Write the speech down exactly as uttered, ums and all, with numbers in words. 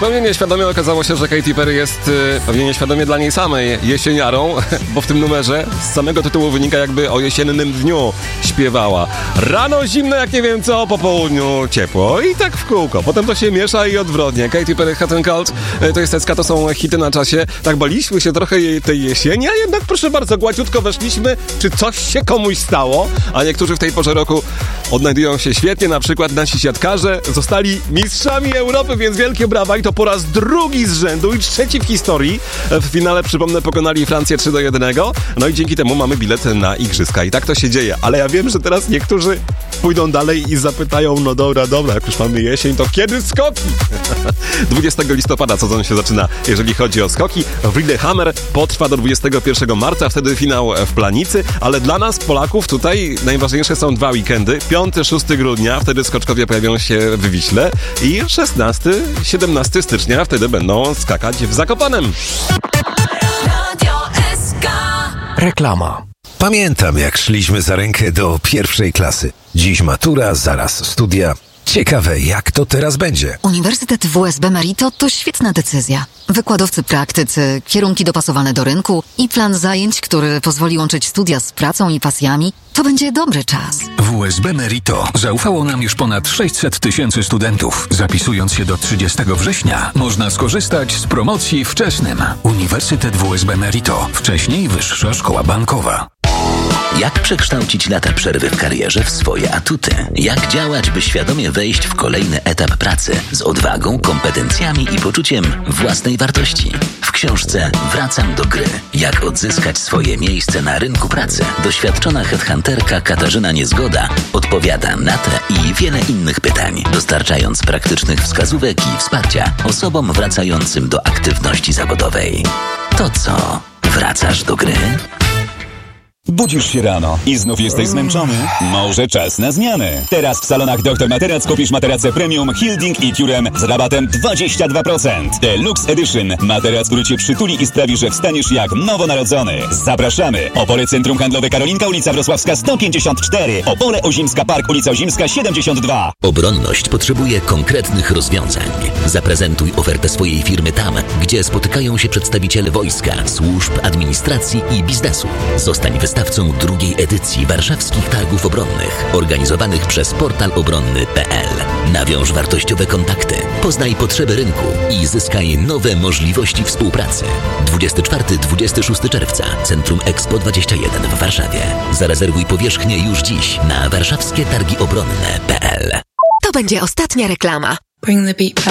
Zupełnie nieświadomie okazało się, że Katy Perry jest y, pewnie nieświadomie dla niej samej jesieniarą, bo w tym numerze z samego tytułu wynika, jakby o jesiennym dniu śpiewała. Rano zimno jak nie wiem co, po południu ciepło i tak w kółko. Potem to się miesza i odwrotnie. Katy Perry, Hot and Cold, y, to jest teska, to są hity na czasie. Tak baliśmy się trochę jej, tej jesieni, a jednak proszę bardzo, gładziutko weszliśmy. Czy coś się komuś stało? A niektórzy w tej porze roku odnajdują się świetnie, na przykład nasi siatkarze zostali mistrzami Europy, więc wielkie brawa i to po raz drugi z rzędu i trzeci w historii. W finale, przypomnę, pokonali Francję trzy do jednego, no i dzięki temu mamy bilet na igrzyska i tak to się dzieje, ale ja wiem, że teraz niektórzy pójdą dalej i zapytają, no dobra, dobra, jak już mamy jesień, to kiedy skoki? dwudziestego listopada sezon się zaczyna, jeżeli chodzi o skoki. W Lillehammer potrwa do dwudziestego pierwszego marca, wtedy finał w Planicy, ale dla nas, Polaków, tutaj najważniejsze są dwa weekendy. piątego szóstego grudnia, wtedy skoczkowie pojawią się w Wiśle i szesnastego siedemnastego stycznia, wtedy będą skakać w Zakopanem. Reklama. Pamiętam, jak szliśmy za rękę do pierwszej klasy. Dziś matura, zaraz studia. Ciekawe, jak to teraz będzie. Uniwersytet W S B Merito to świetna decyzja. Wykładowcy praktycy, kierunki dopasowane do rynku i plan zajęć, który pozwoli łączyć studia z pracą i pasjami, to będzie dobry czas. W S B Merito zaufało nam już ponad sześćset tysięcy studentów. Zapisując się do trzydziestego września, można skorzystać z promocji wczesnym. Uniwersytet W S B Merito. Wcześniej Wyższa Szkoła Bankowa. Jak przekształcić lata przerwy w karierze w swoje atuty? Jak działać, by świadomie wejść w kolejny etap pracy z odwagą, kompetencjami i poczuciem własnej wartości? W książce Wracam do gry. Jak odzyskać swoje miejsce na rynku pracy? Doświadczona headhunterka Katarzyna Niezgoda odpowiada na te i wiele innych pytań, dostarczając praktycznych wskazówek i wsparcia osobom wracającym do aktywności zawodowej. To co? Wracasz do gry? Budzisz się rano i znów jesteś zmęczony? Może czas na zmianę. Teraz w salonach doktor Materac kupisz materace premium Hilding i Curem z rabatem dwadzieścia dwa procent. Deluxe Edition. Materac, który cię przytuli i sprawi, że wstaniesz jak nowonarodzony. Zapraszamy. Opole Centrum Handlowe Karolinka, ulica Wrocławska sto pięćdziesiąt cztery. Opole Ozimska Park, ulica Ozimska siedemdziesiąt dwa. Obronność potrzebuje konkretnych rozwiązań. Zaprezentuj ofertę swojej firmy tam, gdzie spotykają się przedstawiciele wojska, służb, administracji i biznesu. Zostań wystawcą drugiej edycji warszawskich targów obronnych, organizowanych przez portal obronny kropka p l. Nawiąż wartościowe kontakty, poznaj potrzeby rynku i zyskaj nowe możliwości współpracy. dwudziestego czwartego do dwudziestego szóstego czerwca, Centrum Expo dwadzieścia jeden w Warszawie. Zarezerwuj powierzchnię już dziś na warszawskie targi obronne kropka p l. To będzie ostatnia reklama. Bring the beat back.